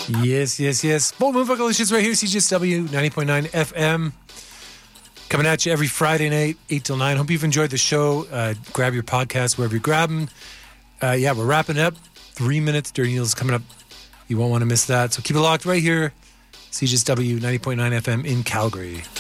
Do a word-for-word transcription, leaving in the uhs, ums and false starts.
Yes, yes, yes. Bold Move Vocalicious right here, C J S W ninety point nine F M. Coming at you every Friday night, eight till nine. Hope you've enjoyed the show. Uh, grab your podcast wherever you grab them. Uh, yeah, we're wrapping up. Three minutes. Dirty Needles coming up. You won't want to miss that. So keep it locked right here. C J S W ninety point nine F M in Calgary.